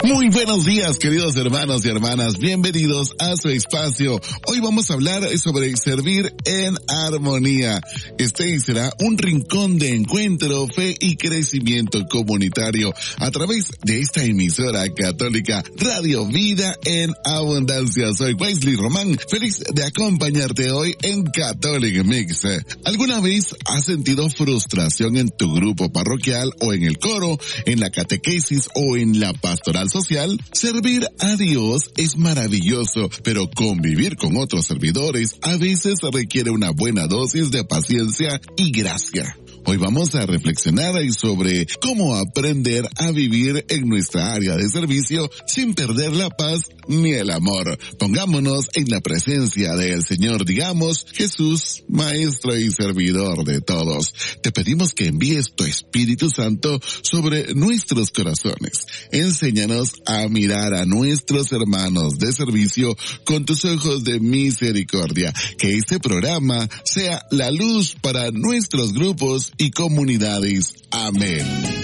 Muy buenos días, queridos hermanos y hermanas. Bienvenidos a su espacio. Hoy vamos a hablar sobre servir en armonía. Este será un rincón de encuentro, fe y crecimiento comunitario a través de esta emisora católica Radio Vida en Abundancia. Soy Wesley Román, feliz de acompañarte hoy en Catholic Mix. ¿Alguna vez has sentido frustración en tu grupo parroquial o en el coro, en la catequesis o en la pastoral social? Servir a Dios es maravilloso, pero convivir con otros servidores a veces requiere una buena dosis de paciencia y gracia. Hoy vamos a reflexionar sobre cómo aprender a vivir en nuestra área de servicio sin perder la paz ni el amor. Pongámonos en la presencia del Señor, digamos: Jesús, Maestro y Servidor de todos. Te pedimos que envíes tu Espíritu Santo sobre nuestros corazones. Enséñanos a mirar a nuestros hermanos de servicio con tus ojos de misericordia. Que este programa sea la luz para nuestros grupos y comunidades. Amén.